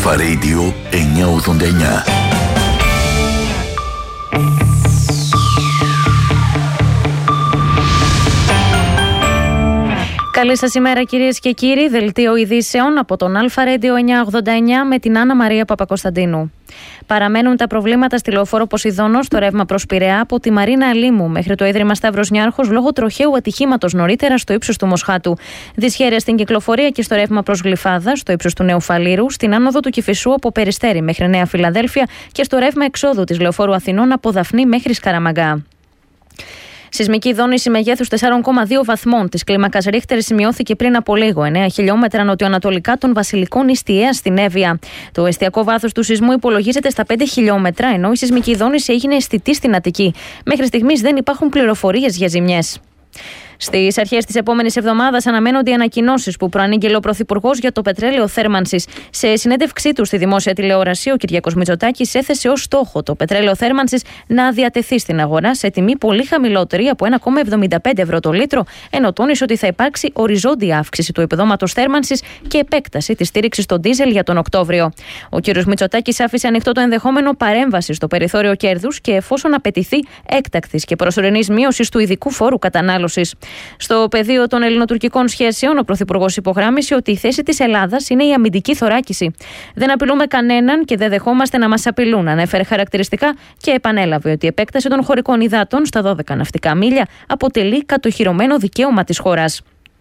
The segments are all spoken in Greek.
Αλφα Radio 989. Καλή σας ημέρα κυρίες και κύριοι, δελτίο ειδήσεων από τον Αλφα Radio 989 με την Άννα Μαρία Παπακοσταντίνου. Παραμένουν τα προβλήματα στη λεωφόρο Ποσειδώνος στο ρεύμα προς Πειραιά από τη Μαρίνα Ελίμου μέχρι το Ίδρυμα Σταύρος Νιάρχος λόγω τροχαίου ατυχήματος νωρίτερα στο ύψος του Μοσχάτου. Δυσχέρεια στην κυκλοφορία και στο ρεύμα προς Γλυφάδα, στο ύψος του Νέου Φαλήρου, στην άνοδο του Κηφισού από Περιστέρι μέχρι Νέα Φιλαδέλφια και στο ρεύμα εξόδου της λεωφόρου Αθηνών από Δαφνή μέχρι Σκαραμαγκά. Σεισμική δόνηση μεγέθους 4,2 βαθμών της κλίμακας Ρίχτερ σημειώθηκε πριν από λίγο, 9 χιλιόμετρα νοτιοανατολικά των Βασιλικών Ιστιαία στην Εύβοια. Το εστιακό βάθος του σεισμού υπολογίζεται στα 5 χιλιόμετρα, ενώ η σεισμική δόνηση έγινε αισθητή στην Αττική. Μέχρι στιγμής δεν υπάρχουν πληροφορίες για ζημιές. Στις αρχές της επόμενης εβδομάδας αναμένονται οι ανακοινώσεις που προανήγγειλε ο Πρωθυπουργός για το πετρέλαιο θέρμανσης. Σε συνέντευξή του στη δημόσια τηλεόραση, ο Κυριάκος Μητσοτάκης έθεσε ως στόχο το πετρέλαιο θέρμανσης να διατεθεί στην αγορά σε τιμή πολύ χαμηλότερη από 1,75 ευρώ το λίτρο, ενώ τόνισε ότι θα υπάρξει οριζόντια αύξηση του επιδόματος θέρμανσης και επέκταση της στήριξης στο ντίζελ για τον Οκτώβριο. Ο κ. Μητσοτάκης άφησε ανοιχτό το ενδεχόμενο παρέμβαση στο περιθώριο κέρδους και εφόσον απαιτηθεί έκτακτης και προσωρινής μείωσης του ειδικού φόρου κατανάλωσης. Στο πεδίο των ελληνοτουρκικών σχέσεων, ο Πρωθυπουργός υπογράμμισε ότι η θέση της Ελλάδας είναι η αμυντική θωράκιση. Δεν απειλούμε κανέναν και δεν δεχόμαστε να μας απειλούν, ανέφερε χαρακτηριστικά και επανέλαβε ότι η επέκταση των χωρικών υδάτων στα 12 ναυτικά μίλια αποτελεί κατοχυρωμένο δικαίωμα της χώρας.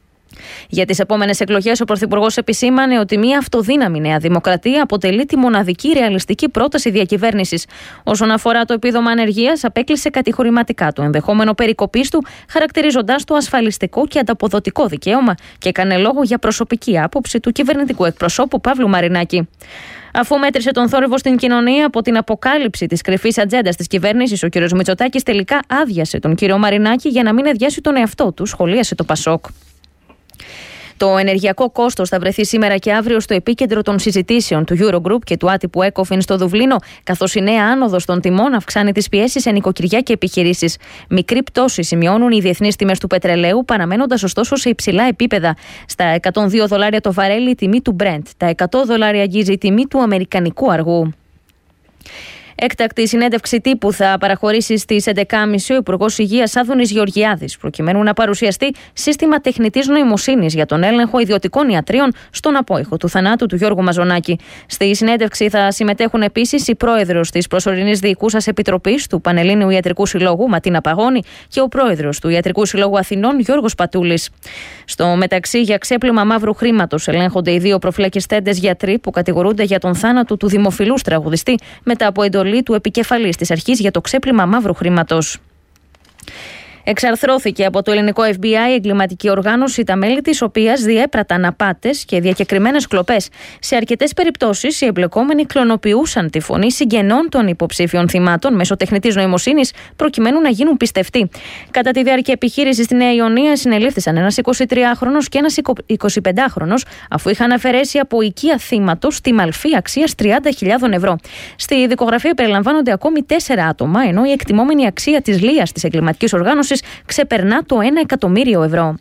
Για τις επόμενες εκλογές, ο Πρωθυπουργός επισήμανε ότι μια αυτοδύναμη Νέα Δημοκρατία αποτελεί τη μοναδική ρεαλιστική πρόταση διακυβέρνησης. Όσον αφορά το επίδομα ανεργίας, απέκλεισε κατηγορηματικά το ενδεχόμενο περικοπής του, χαρακτηρίζοντάς το ασφαλιστικό και ανταποδοτικό δικαίωμα και έκανε λόγο για προσωπική άποψη του κυβερνητικού εκπροσώπου Παύλου Μαρινάκη. Αφού μέτρησε τον θόρυβο στην κοινωνία από την αποκάλυψη της κρυφής ατζέντας της κυβέρνησης, ο κ. Μητσοτάκης τελικά άδειασε τον κ. Μαρινάκη για να μην αδειάσει τον εαυτό του, σχολίασε το Πασόκ. Το ενεργειακό κόστος θα βρεθεί σήμερα και αύριο στο επίκεντρο των συζητήσεων του Eurogroup και του άτυπου ECOFIN στο Δουβλίνο, καθώς η νέα άνοδος των τιμών αυξάνει τις πιέσεις σε νοικοκυριά και επιχειρήσεις. Μικρή πτώση σημειώνουν οι διεθνείς τιμές του πετρελαίου, παραμένοντας ωστόσο σε υψηλά επίπεδα. Στα $102 το βαρέλι η τιμή του Brent, τα $100 αγγίζει η τιμή του αμερικανικού αργού. Έκτακτη συνέντευξη τύπου θα παραχωρήσει στις 11.30 ο Υπουργός Υγείας Άδωνης Γεωργιάδης, προκειμένου να παρουσιαστεί σύστημα τεχνητής νοημοσύνης για τον έλεγχο ιδιωτικών ιατρίων στον απόϊχο του θανάτου του Γιώργου Μαζονάκη. Στη συνέντευξη θα συμμετέχουν επίσης η πρόεδρος της προσωρινής διοικούσας επιτροπής του Πανελλήνιου Ιατρικού Συλλόγου, Ματίνα Παγώνη, και ο πρόεδρος του Ιατρικού Συλλόγου Αθηνών, Γιώργος Πατούλης. Στο μεταξύ, για ξέπλυμα μαύρου χρήματος ελέγχονται οι δύο προφυλακιστέντες γιατροί που κατηγορούνται για τον θάνατο του δημοφιλούς τραγουδιστή μετά από εντολή του επικεφαλής της αρχής για το ξέπλυμα μαύρου χρήματος. Εξαρθρώθηκε από το ελληνικό FBI η εγκληματική οργάνωση, τα μέλη της οποίας διέπραταν απάτες και διακεκριμένες κλοπές. Σε αρκετές περιπτώσεις, οι εμπλεκόμενοι κλωνοποιούσαν τη φωνή συγγενών των υποψήφιων θυμάτων μέσω τεχνητής νοημοσύνης, προκειμένου να γίνουν πιστευτοί. Κατά τη διάρκεια επιχείρησης στη Νέα Ιωνία, συνελήφθησαν ένας 23χρονος και ένας 25χρονος, αφού είχαν αφαιρέσει από οικία θύματος τη μαλφή αξίας 30.000 ευρώ. Στη δικογραφία περιλαμβάνονται ακόμη 4 άτομα, ενώ η εκτιμόμενη αξία της λίας της εγκληματικής οργάνωσης ξεπερνά το 1 εκατομμύριο ευρώ.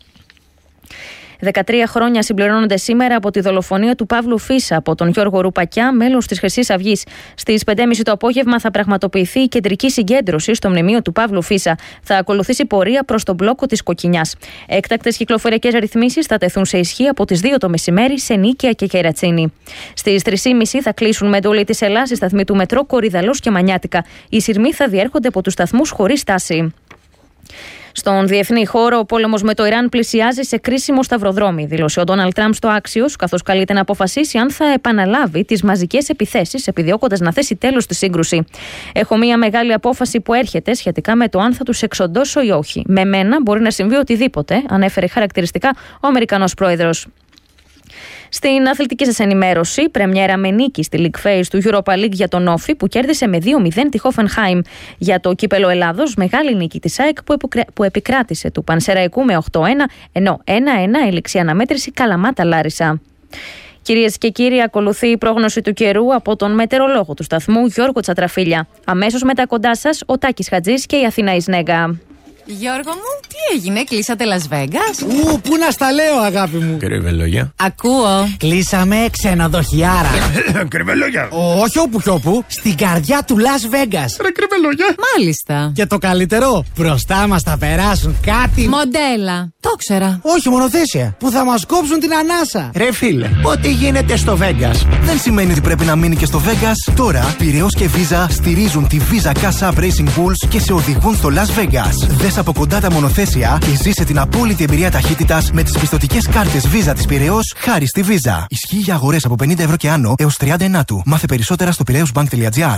13 χρόνια συμπληρώνονται σήμερα από τη δολοφονία του Παύλου Φίσα από τον Γιώργο Ρουπακιά, μέλος της Χρυσής Αυγής. Στις 5.30 το απόγευμα θα πραγματοποιηθεί η κεντρική συγκέντρωση στο μνημείο του Παύλου Φίσα. Θα ακολουθήσει πορεία προς τον μπλόκο της Κοκκινιάς. Έκτακτες κυκλοφοριακές ρυθμίσεις θα τεθούν σε ισχύ από τις 2 το μεσημέρι σε Νίκαια και Κερατσίνη. Στις 3.30 θα κλείσουν με εντολή της Ελλάδας οι σταθμοί του μετρό Κορυδαλός και Μανιάτικα. Οι σειρμοί θα διέρχονται από τους σταθμούς χωρίς στάση. Στον διεθνή χώρο, ο πόλεμος με το Ιράν πλησιάζει σε κρίσιμο σταυροδρόμι, δήλωσε ο Ντόναλντ Τραμπ στο Άξιος, καθώς καλείται να αποφασίσει αν θα επαναλάβει τις μαζικές επιθέσεις, επιδιώκοντας να θέσει τέλος στη σύγκρουση. Έχω μια μεγάλη απόφαση που έρχεται σχετικά με το αν θα τους εξοντώσω ή όχι. Με μένα μπορεί να συμβεί οτιδήποτε, ανέφερε χαρακτηριστικά ο Αμερικανός πρόεδρος. Στην αθλητική σας ενημέρωση, πρεμιέρα με νίκη στη League Phase του Europa League για τον Όφη που κέρδισε με 2-0 τη Hoffenheim. Για το κύπελο Ελλάδος, μεγάλη νίκη της ΑΕΚ που επικράτησε του Πανσεραϊκού με 8-1, ενώ 1-1 έληξε η αναμέτρηση Καλαμάτα Λάρισα. Κυρίες και κύριοι, ακολουθεί η πρόγνωση του καιρού από τον μετεωρολόγο του σταθμού Γιώργο Τσατραφίλια. Αμέσως μετά κοντά σας ο Τάκης Χατζής και η Αθηνά Ισνέγκα. Γιώργο μου, τι έγινε, κλείσατε Las Vegas? Πού να στα λέω, αγάπη μου. Κρυβελόγια. Ακούω. Κλείσαμε ξενοδοχιάρα. Κρυβελόγια. Όχι όπου κι όπου, στην καρδιά του Las Vegas. Ρε κρυβελόγια. Μάλιστα. Και το καλύτερο, μπροστά μας θα περάσουν κάτι. Μοντέλα. Το ξέρα. Όχι, μονοθέσια. Που θα μας κόψουν την ανάσα. Ρε φίλε, ό,τι γίνεται στο Vegas δεν σημαίνει ότι πρέπει να μείνει και στο Vegas. Τώρα, Πειραιώς και Visa στηρίζουν τη Visa Cash App Racing Bulls και σε οδηγούν στο Las Vegas. Δες από κοντά τα μονοθέσια και ζήσε την απόλυτη εμπειρία ταχύτητας με τις πιστωτικές κάρτες Visa της Πειραιώς χάρη στη Visa. Ισχύει για αγορές από 50 ευρώ και άνω έως 30 του. Μάθε περισσότερα στο piraeusbank.gr.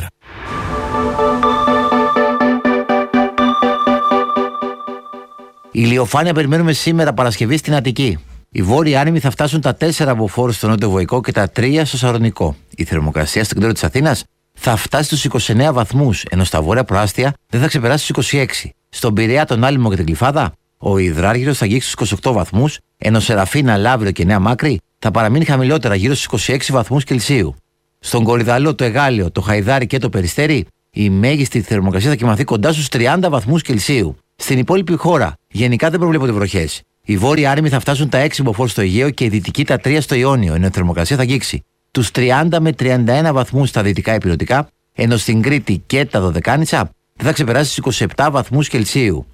Ηλιοφάνεια περιμένουμε σήμερα Παρασκευή στην Αττική. Οι βόρειοι άνεμοι θα φτάσουν τα 4 μποφόρ στο νότιο Βοϊκό και τα 3 στο Σαρονικό. Η θερμοκρασία στο κέντρο της Αθήνας θα φτάσει στους 29 βαθμούς, ενώ στα βόρεια προάστια δεν θα ξεπεράσει τους 26. Στον Πειραιά, τον Άλυμο και την Γλυφάδα, ο Ιδράργυρος θα αγγίξει στους 28 βαθμούς, ενώ Σεραφίνα, Λαύριο και Νέα Μάκρη θα παραμείνει χαμηλότερα γύρω στους 26 βαθμούς Κελσίου. Στον Κορυδαλό, το Εγάλιο, το Χαϊδάρι και το Περιστέρι, η μέγιστη θερμοκρασία θα κυμανθεί κοντά στους 30 βαθμούς Κελσίου. Στην υπόλοιπη χώρα, γενικά δεν προβλέπονται βροχές. Οι βόρειοι άνεμοι θα φτάσουν τα 6 μποφόρ στο Αιγαίο και οι δυτικοί τα 3 στο Ιόνιο, ενώ η θερμοκρασία θα αγγίξει τους 30 με 31 βαθμούς στα δυτικά ηπειρωτικά, ενώ στην Κρήτη και τα Δωδεκάνησα δεν θα ξεπεράσει στους 27 βαθμούς Κελσίου.